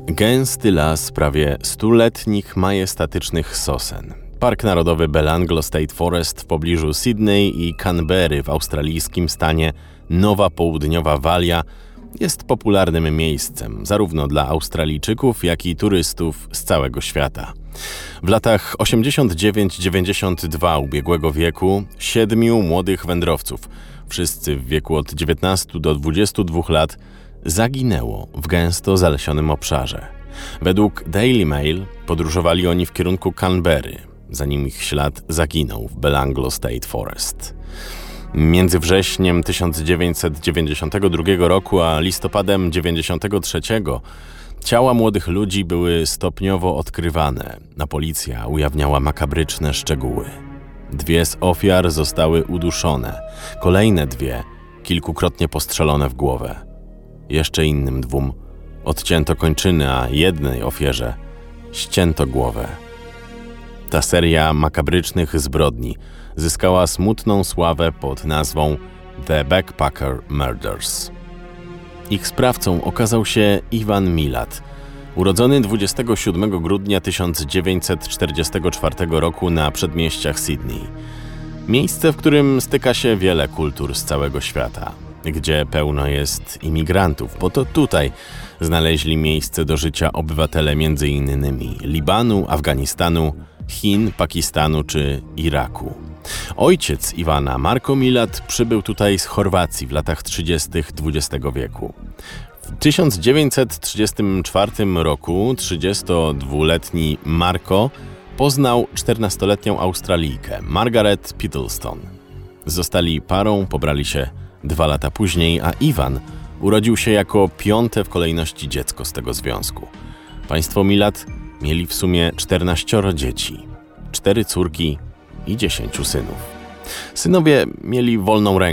Gęsty las prawie 100-letnich majestatycznych sosen. Park Narodowy Belanglo State Forest w pobliżu Sydney i Canberry w australijskim stanie Nowa Południowa Walia jest popularnym miejscem zarówno dla Australijczyków, jak i turystów z całego świata. W latach 89-92 ubiegłego wieku 7 młodych wędrowców, wszyscy w wieku od 19 do 22 lat, zaginęło w gęsto zalesionym obszarze. Według Daily Mail podróżowali oni w kierunku Canberry, zanim ich ślad zaginął w Belanglo State Forest. Między wrześniem 1992 roku a listopadem 1993 ciała młodych ludzi były stopniowo odkrywane, a policja ujawniała makabryczne szczegóły. 2 z ofiar zostały uduszone, kolejne 2 kilkukrotnie postrzelone w głowę. Jeszcze innym 2 odcięto kończyny, a jednej ofierze ścięto głowę. Ta seria makabrycznych zbrodni zyskała smutną sławę pod nazwą The Backpacker Murders. Ich sprawcą okazał się Ivan Milat, urodzony 27 grudnia 1944 roku na przedmieściach Sydney. Miejsce, w którym styka się wiele kultur z całego świata, gdzie pełno jest imigrantów, bo to tutaj znaleźli miejsce do życia obywatele m.in. Libanu, Afganistanu, Chin, Pakistanu czy Iraku. Ojciec Iwana, Marko Milat, przybył tutaj z Chorwacji w latach 30. XX wieku. W 1934 roku 32-letni Marko poznał 14-letnią Australijkę, Margaret Pittleston. Zostali parą, pobrali się 2 lata później, a Iwan urodził się jako 5. w kolejności dziecko z tego związku. Państwo Milat mieli w sumie 14 dzieci, 4 córki i 10 synów. Synowie mieli wolną rękę